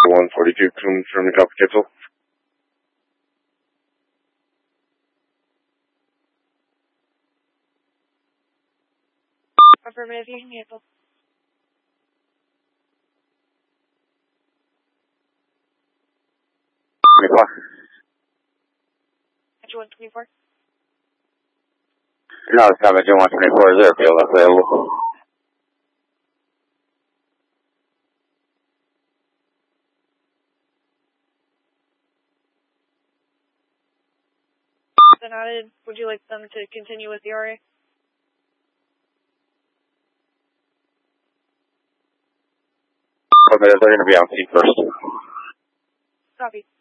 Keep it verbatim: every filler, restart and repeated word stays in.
one forty-two, confirm the copy, cancel. Affirmative, you can cancel. twenty-four. Edge one twenty-four. No, it's not Edge one twenty-four, is there? Field available. Then added, would you like them to continue with the R A? They're going to be on scene first. Copy.